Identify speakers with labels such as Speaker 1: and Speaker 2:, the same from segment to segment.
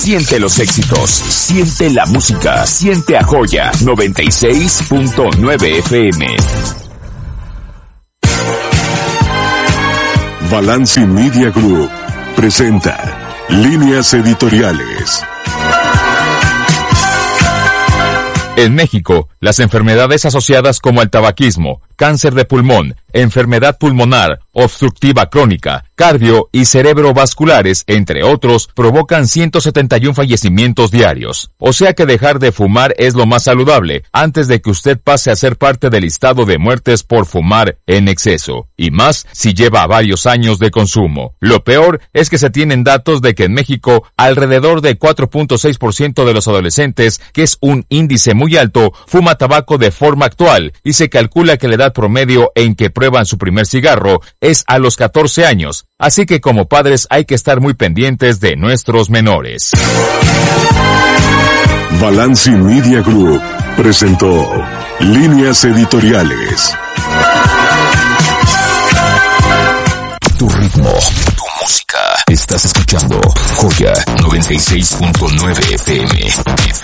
Speaker 1: Siente los éxitos, siente la música, siente a Joya 96.9 FM.
Speaker 2: Balanci Media Group presenta Líneas Editoriales.
Speaker 3: En México, las enfermedades asociadas como el tabaquismo, cáncer de pulmón, enfermedad pulmonar, obstructiva crónica, cardio y cerebrovasculares, entre otros, provocan 171 fallecimientos diarios. O sea que dejar de fumar es lo más saludable antes de que usted pase a ser parte del listado de muertes por fumar en exceso. Y más si lleva varios años de consumo. Lo peor es que se tienen datos de que en México alrededor de 4.6% de los adolescentes, que es un índice muy alto, fuma tabaco de forma actual y se calcula que la edad promedio en que prueban su primer cigarro es a los 14 años. Así que como padres hay que estar muy pendientes de nuestros menores.
Speaker 2: Balanci Media Group presentó Líneas Editoriales.
Speaker 1: Tu ritmo, tu música. Estás escuchando Joya 96.9 FM.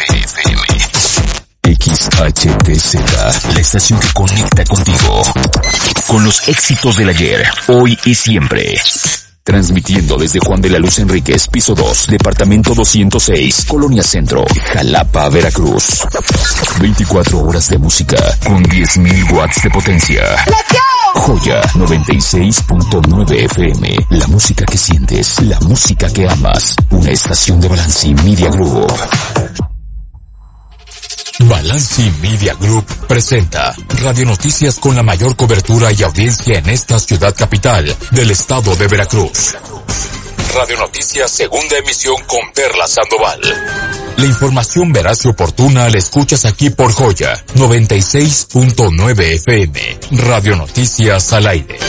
Speaker 1: XHTZ, la estación que conecta contigo. Con los éxitos del ayer, hoy y siempre. Transmitiendo desde Juan de la Luz Enríquez, piso 2, departamento 206, Colonia Centro, Jalapa, Veracruz. 24 horas de música con 10.000 watts de potencia. Joya 96.9 FM, la música que sientes, la música que amas. Una estación de Balanci Media Group. Balanci Media Group presenta Radio Noticias con la mayor cobertura y audiencia en esta ciudad capital del estado de Veracruz. Radio Noticias, segunda emisión con Perla Sandoval. La información veraz y oportuna la escuchas aquí por Joya 96.9 FM. Radio Noticias al aire.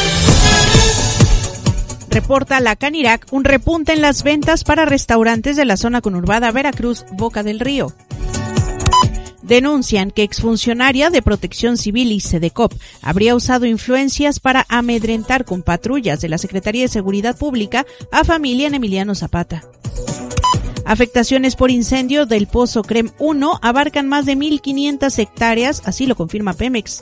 Speaker 4: Reporta la Canirac un repunte en las ventas para restaurantes de la zona conurbada Veracruz, Boca del Río. Denuncian que exfuncionaria de Protección Civil y Sedecop habría usado influencias para amedrentar con patrullas de la Secretaría de Seguridad Pública a familia en Emiliano Zapata. Afectaciones por incendio del Pozo Crem 1 abarcan más de 1.500 hectáreas, así lo confirma Pemex.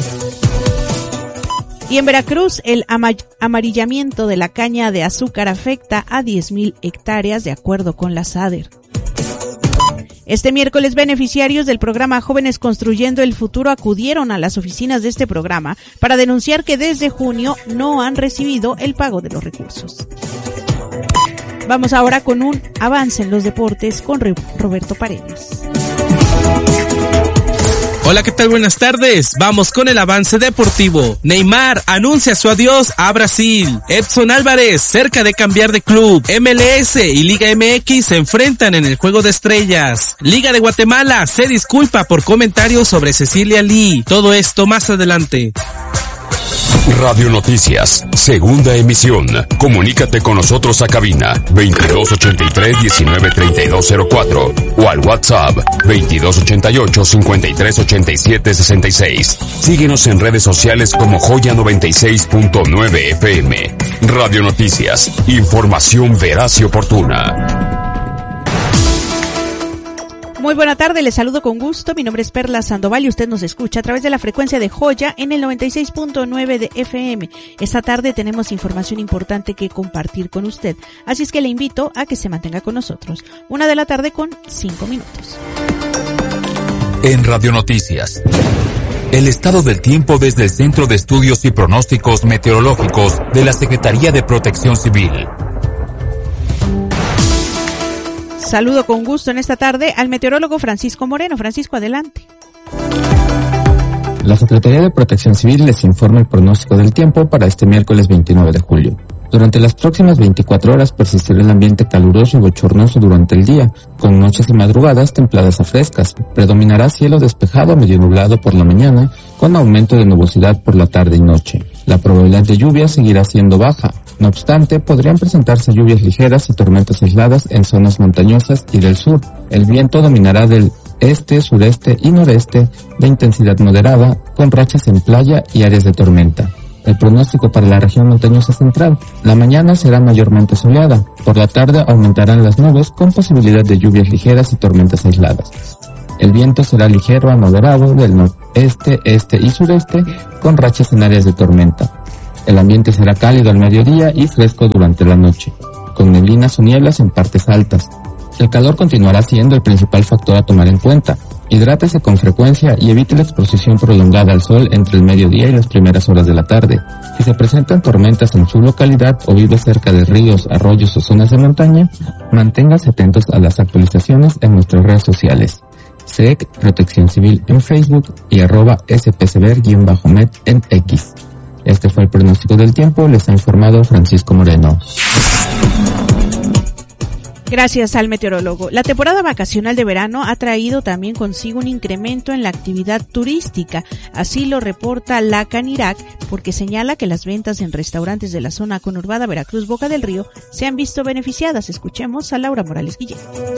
Speaker 4: Y en Veracruz, el amarillamiento de la caña de azúcar afecta a 10.000 hectáreas de acuerdo con la SADER. Este miércoles, beneficiarios del programa Jóvenes Construyendo el Futuro acudieron a las oficinas de este programa para denunciar que desde junio no han recibido el pago de los recursos. Vamos ahora con un avance en los deportes con Roberto Paredes.
Speaker 5: Hola, ¿qué tal? Buenas tardes. Vamos con el avance deportivo. Neymar anuncia su adiós a Brasil. Edson Álvarez cerca de cambiar de club. MLS y Liga MX se enfrentan en el Juego de Estrellas. Liga de Guatemala se disculpa por comentarios sobre Cecilia Lee. Todo esto más adelante.
Speaker 1: Radio Noticias, segunda emisión. Comunícate con nosotros a cabina 2283-193204 o al WhatsApp 2288-5387-66. Síguenos en redes sociales como Joya 96.9 FM. Radio Noticias, información veraz y oportuna.
Speaker 4: Muy buena tarde, les saludo con gusto, mi nombre es Perla Sandoval y usted nos escucha a través de la frecuencia de Joya en el 96.9 de FM. Esta tarde tenemos información importante que compartir con usted, así es que le invito a que se mantenga con nosotros. 1:00 con 5 minutos.
Speaker 1: En Radio Noticias, el estado del tiempo desde el Centro de Estudios y Pronósticos Meteorológicos de la Secretaría de Protección Civil.
Speaker 4: Saludo con gusto en esta tarde al meteorólogo Francisco Moreno. Francisco, adelante.
Speaker 6: La Secretaría de Protección Civil les informa el pronóstico del tiempo para este miércoles 29 de julio. Durante las próximas 24 horas persistirá el ambiente caluroso y bochornoso durante el día, con noches y madrugadas templadas a frescas. Predominará cielo despejado a medio nublado por la mañana, con aumento de nubosidad por la tarde y noche. La probabilidad de lluvia seguirá siendo baja. No obstante, podrían presentarse lluvias ligeras y tormentas aisladas en zonas montañosas y del sur. El viento dominará del este, sureste y noreste de intensidad moderada, con rachas en playa y áreas de tormenta. El pronóstico para la región montañosa central: la mañana será mayormente soleada, por la tarde aumentarán las nubes con posibilidad de lluvias ligeras y tormentas aisladas. El viento será ligero a moderado del noreste, este y sureste, con rachas en áreas de tormenta. El ambiente será cálido al mediodía y fresco durante la noche, con neblinas o nieblas en partes altas. El calor continuará siendo el principal factor a tomar en cuenta. Hidrátese con frecuencia y evite la exposición prolongada al sol entre el mediodía y las primeras horas de la tarde. Si se presentan tormentas en su localidad o vive cerca de ríos, arroyos o zonas de montaña, manténgase atentos a las actualizaciones en nuestras redes sociales. SEC Protección Civil en Facebook y @spcber_med en X. Este fue el pronóstico del tiempo, les ha informado Francisco Moreno.
Speaker 4: Gracias al meteorólogo. La temporada vacacional de verano ha traído también consigo un incremento en la actividad turística. Así lo reporta la Canirac, porque señala que las ventas en restaurantes de la zona conurbada Veracruz-Boca del Río se han visto beneficiadas. Escuchemos a Laura Morales Guillén.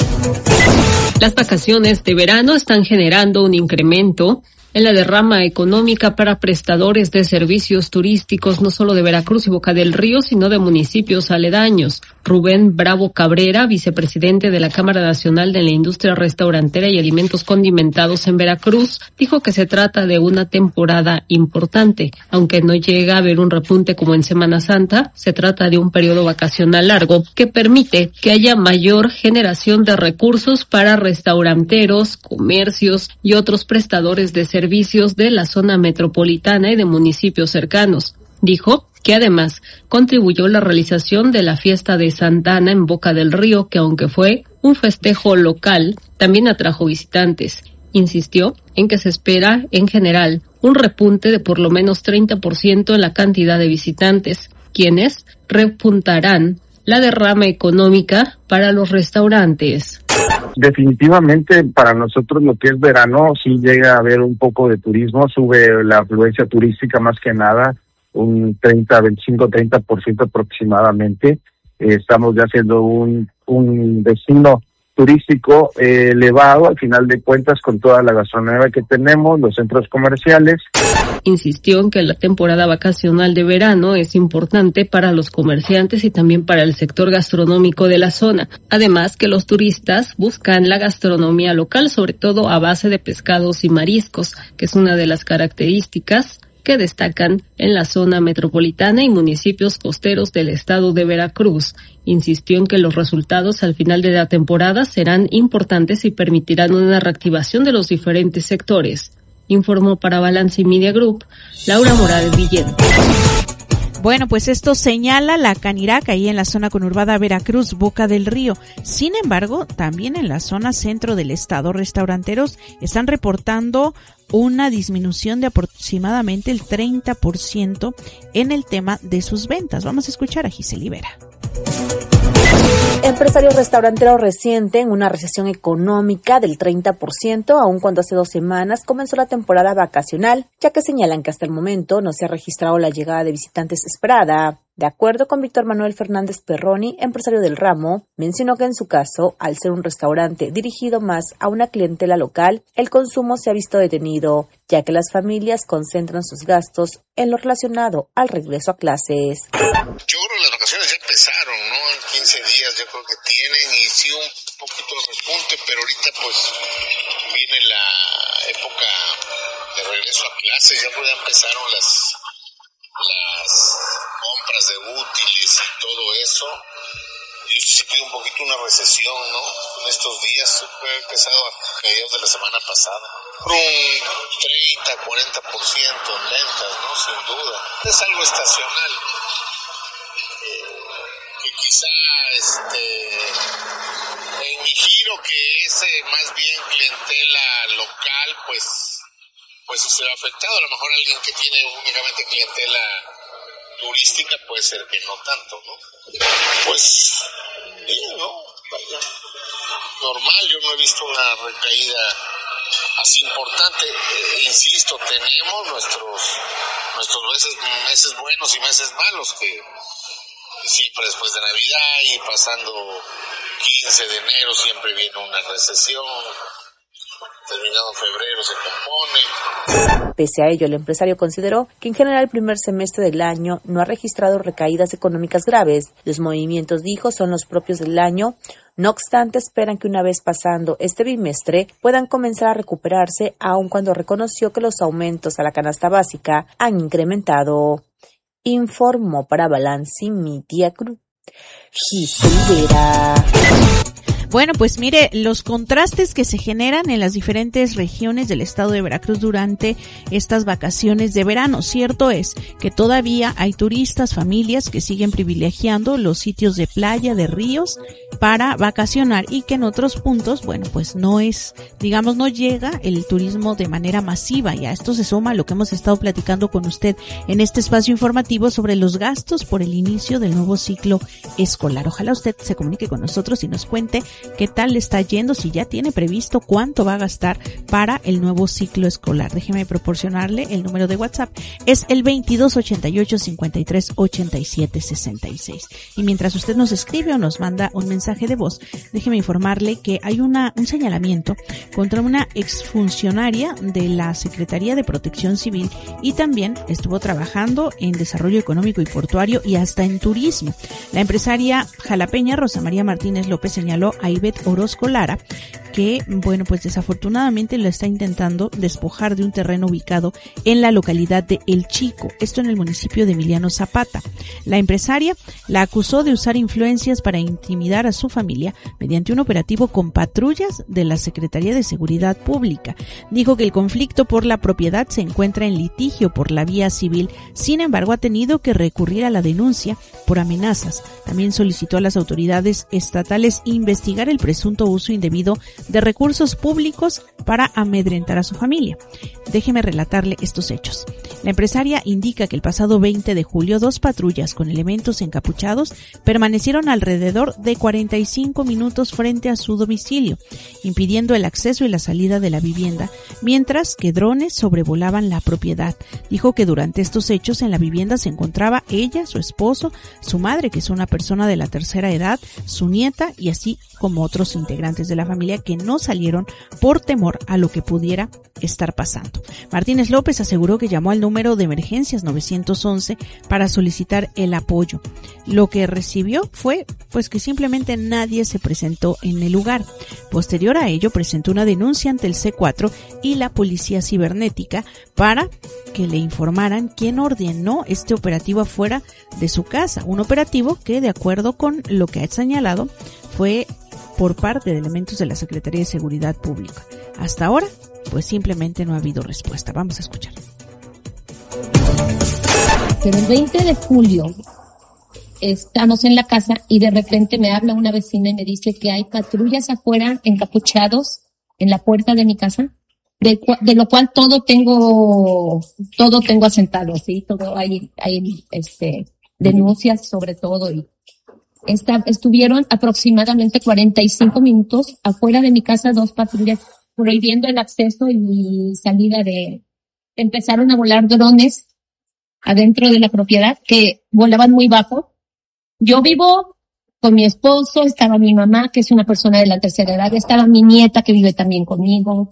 Speaker 7: Las vacaciones de verano están generando un incremento en la derrama económica para prestadores de servicios turísticos, no solo de Veracruz y Boca del Río, sino de municipios aledaños. Rubén Bravo Cabrera, vicepresidente de la Cámara Nacional de la Industria Restaurantera y Alimentos Condimentados en Veracruz, dijo que se trata de una temporada importante. Aunque no llega a haber un repunte como en Semana Santa, se trata de un periodo vacacional largo que permite que haya mayor generación de recursos para restauranteros, comercios y otros prestadores de servicios de la zona metropolitana y de municipios cercanos. Dijo que además contribuyó la realización de la fiesta de Santa Ana en Boca del Río, que aunque fue un festejo local, también atrajo visitantes. Insistió en que se espera, en general, un repunte de por lo menos 30% en la cantidad de visitantes, quienes repuntarán la derrama económica para los restaurantes.
Speaker 8: Definitivamente para nosotros lo que es verano sí llega a haber un poco de turismo, sube la afluencia turística más que nada, un 25-30% aproximadamente. Estamos ya siendo un destino turístico elevado, al final de cuentas, con toda la gastronomía que tenemos, los centros comerciales.
Speaker 7: Insistió en que la temporada vacacional de verano es importante para los comerciantes y también para el sector gastronómico de la zona. Además, que los turistas buscan la gastronomía local, sobre todo a base de pescados y mariscos, que es una de las características que destacan en la zona metropolitana y municipios costeros del estado de Veracruz. Insistió en que los resultados al final de la temporada serán importantes y permitirán una reactivación de los diferentes sectores. Informó para Balance Media Group, Laura Morales Guillén.
Speaker 4: Bueno, pues esto señala la Canirac ahí en la zona conurbada Veracruz, Boca del Río. Sin embargo, también en la zona centro del estado, restauranteros están reportando una disminución de aproximadamente el 30% en el tema de sus ventas. Vamos a escuchar a Giselle Rivera.
Speaker 9: Empresarios restauranteros resienten una recesión económica del 30%, aun cuando hace 2 semanas comenzó la temporada vacacional, ya que señalan que hasta el momento no se ha registrado la llegada de visitantes esperada. De acuerdo con Víctor Manuel Fernández Perroni, empresario del ramo, mencionó que en su caso, al ser un restaurante dirigido más a una clientela local, el consumo se ha visto detenido, ya que las familias concentran sus gastos en lo relacionado al regreso a clases.
Speaker 10: Yo creo que las vacaciones ya empezaron, ¿no? En 15 días yo creo que tienen y sí un poquito de repunte, pero ahorita pues viene la época de regreso a clases, ya creo que ya empezaron las compras de útiles y todo eso. Yo sí pido un poquito una recesión, ¿no? En estos días he empezado a mediados de la semana pasada. Por un 30-40% en ventas, ¿no? Sin duda. Es algo estacional, ¿no? Que quizá en mi giro, que es más bien clientela local, pues sí se ve afectado. A lo mejor alguien que tiene únicamente clientela turística puede ser que no tanto, ¿no? Pues bien, ¿no? Vaya, normal, yo no he visto una recaída así importante. Insisto, tenemos nuestros meses buenos y meses malos, que siempre después de Navidad y pasando 15 de enero siempre viene una recesión. terminado en febrero se compone.
Speaker 9: Pese a ello, el empresario consideró que en general el primer semestre del año no ha registrado recaídas económicas graves. Los movimientos, dijo, son los propios del año. No obstante, esperan que una vez pasando este bimestre puedan comenzar a recuperarse, aun cuando reconoció que los aumentos a la canasta básica han incrementado. Informó para Balance Media Group Giselle Vera.
Speaker 4: Bueno, pues mire, los contrastes que se generan en las diferentes regiones del estado de Veracruz durante estas vacaciones de verano. Cierto es que todavía hay turistas, familias que siguen privilegiando los sitios de playa, de ríos para vacacionar, y que en otros puntos, bueno, pues no llega el turismo de manera masiva. Y a esto se suma lo que hemos estado platicando con usted en este espacio informativo sobre los gastos por el inicio del nuevo ciclo escolar. Ojalá usted se comunique con nosotros y nos cuente qué tal le está yendo, si ya tiene previsto cuánto va a gastar para el nuevo ciclo escolar. Déjeme proporcionarle el número de WhatsApp. Es el 2288-5387-66. Y mientras usted nos escribe o nos manda un mensaje de voz, déjeme informarle que hay un señalamiento contra una exfuncionaria de la Secretaría de Protección Civil, y también estuvo trabajando en desarrollo económico y portuario y hasta en turismo. La empresaria jalapeña Rosa María Martínez López señaló a Ivette Orozco Lara que, bueno, pues desafortunadamente lo está intentando despojar de un terreno ubicado en la localidad de El Chico, esto en el municipio de Emiliano Zapata. La empresaria la acusó de usar influencias para intimidar a su familia mediante un operativo con patrullas de la Secretaría de Seguridad Pública. Dijo que el conflicto por la propiedad se encuentra en litigio por la vía civil, sin embargo ha tenido que recurrir a la denuncia por amenazas. También solicitó a las autoridades estatales investigar el presunto uso indebido de recursos públicos para amedrentar a su familia. Déjeme relatarle estos hechos. La empresaria indica que el pasado 20 de julio 2 patrullas con elementos encapuchados permanecieron alrededor de 45 minutos frente a su domicilio, impidiendo el acceso y la salida de la vivienda, mientras que drones sobrevolaban la propiedad. Dijo que durante estos hechos en la vivienda se encontraba ella, su esposo, su madre, que es una persona de la tercera edad, su nieta y así como otros integrantes de la familia que no salieron por temor a lo que pudiera estar pasando. Martínez López aseguró que llamó al número de emergencias 911 para solicitar el apoyo. Lo que recibió fue pues que simplemente nadie se presentó en el lugar. Posterior a ello presentó una denuncia ante el C4 y la Policía Cibernética para que le informaran quién ordenó este operativo afuera de su casa. Un operativo que, de acuerdo con lo que ha señalado, fue por parte de elementos de la Secretaría de Seguridad Pública. Hasta ahora, pues simplemente no ha habido respuesta. Vamos a escuchar.
Speaker 11: Pero el 20 de julio estamos en la casa y de repente me habla una vecina y me dice que hay patrullas afuera encapuchados en la puerta de mi casa, de lo cual todo tengo asentado, sí, todo hay denuncias sobre todo, y estuvieron aproximadamente 45 minutos afuera de mi casa 2 patrullas prohibiendo el acceso y salida empezaron a volar drones adentro de la propiedad que volaban muy bajo. Yo vivo con mi esposo, estaba mi mamá, que es una persona de la tercera edad, estaba mi nieta que vive también conmigo.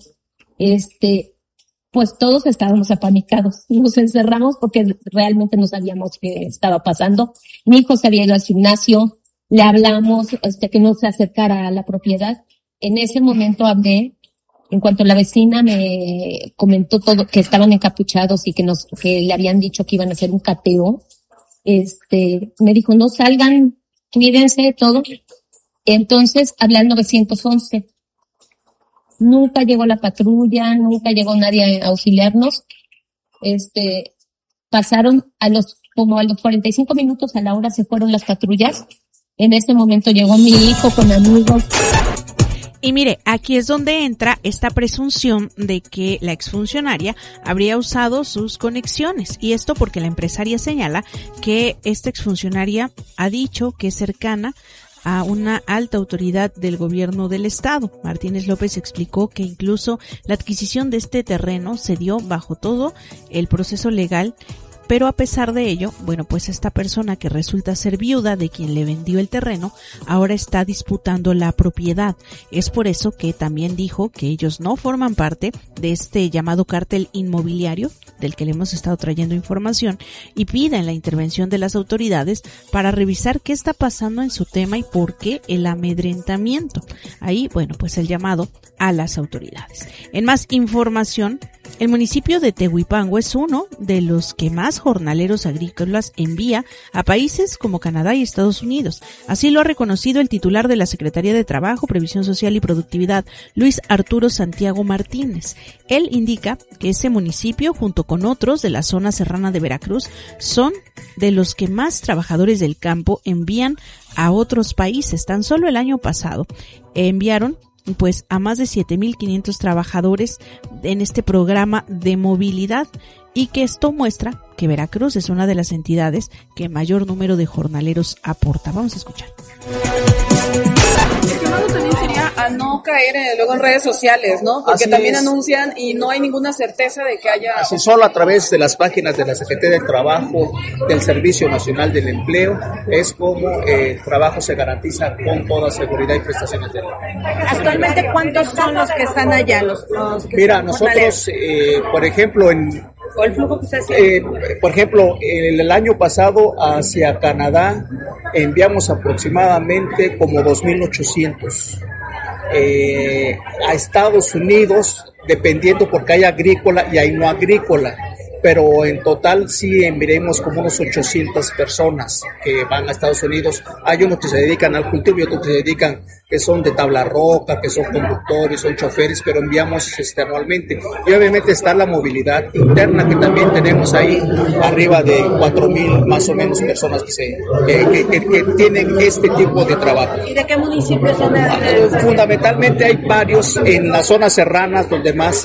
Speaker 11: Pues todos estábamos apanicados. Nos encerramos porque realmente no sabíamos qué estaba pasando. Mi hijo se había ido al gimnasio, le hablamos, que no se acercara a la propiedad. En ese momento hablé, en cuanto la vecina me comentó todo, que estaban encapuchados y que le habían dicho que iban a hacer un cateo, me dijo, no salgan, cuídense, todo. Entonces hablé al 911. Nunca llegó la patrulla, nunca llegó nadie a auxiliarnos. Pasaron como a los 45 minutos, a la hora se fueron las patrullas. En ese momento llegó mi hijo con amigos.
Speaker 4: Y mire, aquí es donde entra esta presunción de que la exfuncionaria habría usado sus conexiones. Y esto porque la empresaria señala que esta exfuncionaria ha dicho que es cercana a una alta autoridad del gobierno del estado. Martínez López explicó que incluso la adquisición de este terreno se dio bajo todo el proceso legal, pero a pesar de ello, bueno, pues esta persona que resulta ser viuda de quien le vendió el terreno, ahora está disputando la propiedad. Es por eso que también dijo que ellos no forman parte de este llamado cártel inmobiliario, del que le hemos estado trayendo información, y piden la intervención de las autoridades para revisar qué está pasando en su tema y por qué el amedrentamiento. Ahí, bueno, pues el llamado a las autoridades. En más información, el municipio de Tehuipango es uno de los que más jornaleros agrícolas envía a países como Canadá y Estados Unidos. Así lo ha reconocido el titular de la Secretaría de Trabajo, Previsión Social y Productividad, Luis Arturo Santiago Martínez. Él indica que ese municipio, junto con otros de la zona serrana de Veracruz, son de los que más trabajadores del campo envían a otros países. Tan solo el año pasado enviaron pues a más de 7,500 trabajadores en este programa de movilidad, y que esto muestra que Veracruz es una de las entidades que mayor número de jornaleros aporta. Vamos a escuchar.
Speaker 12: El llamado también sería a no caer luego en redes sociales, ¿no? Porque así también anuncian y no hay ninguna certeza de que haya...
Speaker 13: Así solo a través de las páginas de la Secretaría de Trabajo, del Servicio Nacional del Empleo, es como el trabajo se garantiza con toda seguridad y prestaciones de ley.
Speaker 14: Actualmente, ¿cuántos son los que están allá? Los que
Speaker 13: Mira, nosotros, por ejemplo,
Speaker 14: ¿o el flujo que se hace?
Speaker 13: Por ejemplo, el año pasado hacia Canadá enviamos aproximadamente como 2,800. A Estados Unidos, dependiendo porque hay agrícola y hay no agrícola, pero en total sí enviaremos como unos 800 personas que van a Estados Unidos. Hay unos que se dedican al cultivo y otros que se dedican, que son de tabla roca, que son conductores, son choferes, pero enviamos anualmente. Y obviamente está la movilidad interna, que también tenemos ahí arriba de 4,000 más o menos personas que tienen este tipo de trabajo.
Speaker 14: ¿Y de qué municipios son?
Speaker 13: Fundamentalmente hay varios en las zonas serranas donde más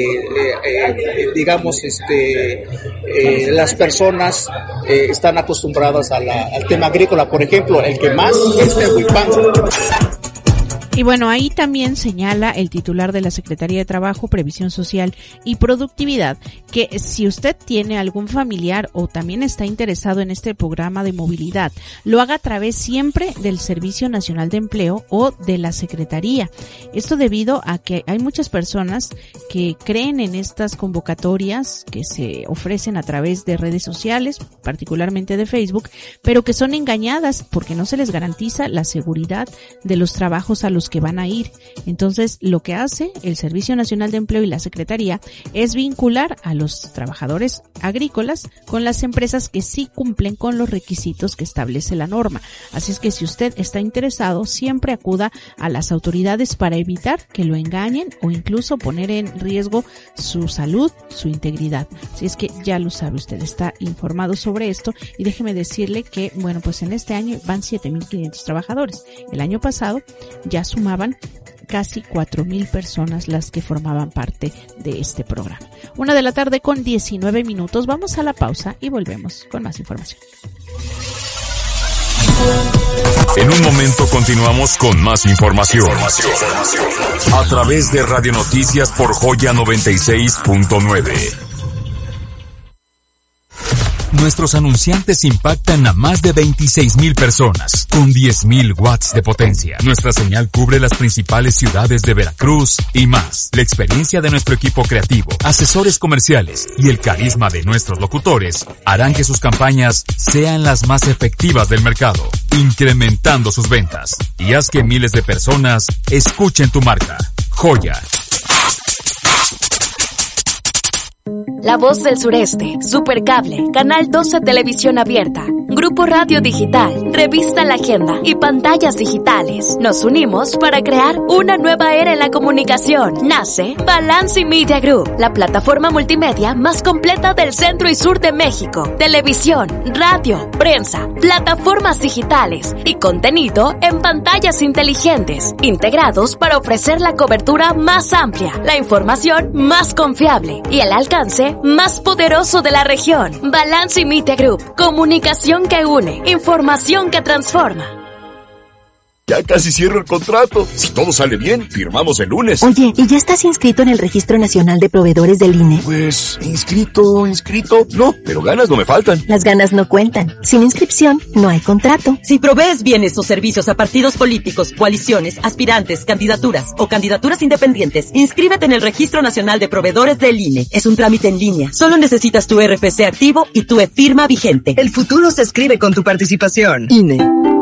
Speaker 13: las personas están acostumbradas al tema agrícola. Por ejemplo, el que más es Tehuipango.
Speaker 4: Y bueno, ahí también señala el titular de la Secretaría de Trabajo, Previsión Social y Productividad que si usted tiene algún familiar o también está interesado en este programa de movilidad, lo haga a través siempre del Servicio Nacional de Empleo o de la Secretaría. Esto debido a que hay muchas personas que creen en estas convocatorias que se ofrecen a través de redes sociales, particularmente de Facebook, pero que son engañadas porque no se les garantiza la seguridad de los trabajos a los que van a ir. Entonces, lo que hace el Servicio Nacional de Empleo y la Secretaría es vincular a los trabajadores agrícolas con las empresas que sí cumplen con los requisitos que establece la norma. Así es que si usted está interesado, siempre acuda a las autoridades para evitar que lo engañen o incluso poner en riesgo su salud, su integridad. Así es que ya lo sabe, usted está informado sobre esto. Y déjeme decirle que, bueno, pues en este año van 7,500 trabajadores. El año pasado ya sumaban casi 4,000 personas las que formaban parte de este programa. 1:00 con 19 minutos. Vamos a la pausa y volvemos con más información.
Speaker 1: En un momento continuamos con más información. A través de Radio Noticias por Joya 96.9. Nuestros anunciantes impactan a más de 26,000 personas, con 10,000 watts de potencia. Nuestra señal cubre las principales ciudades de Veracruz y más. La experiencia de nuestro equipo creativo, asesores comerciales y el carisma de nuestros locutores harán que sus campañas sean las más efectivas del mercado, incrementando sus ventas. Y haz que miles de personas escuchen tu marca. Joya.
Speaker 15: La Voz del Sureste, Supercable, Canal 12 Televisión Abierta, Grupo Radio Digital, Revista La Agenda y Pantallas Digitales. Nos unimos para crear una nueva era en la comunicación. Nace Balance Media Group, la plataforma multimedia más completa del centro y sur de México. Televisión, radio, prensa, plataformas digitales y contenido en pantallas inteligentes, integrados para ofrecer la cobertura más amplia, la información más confiable y el alcance más poderoso de la región. Balance Media Group, comunicación que une, información que transforma.
Speaker 16: Ya Ya casi cierro el contrato. Si todo sale bien, firmamos el lunes.
Speaker 17: Oye, ¿y ya estás inscrito en el Registro Nacional de Proveedores del INE?
Speaker 16: Pues, inscrito, no, pero ganas no me faltan.
Speaker 17: Las ganas no cuentan. Sin inscripción, no hay contrato.
Speaker 18: Si provees bienes o servicios a partidos políticos, coaliciones, aspirantes, candidaturas o candidaturas independientes, inscríbete en el Registro Nacional de Proveedores del INE. Es un trámite en línea. Solo necesitas tu RFC activo y tu e-firma vigente.
Speaker 19: El futuro se escribe con tu participación. INE.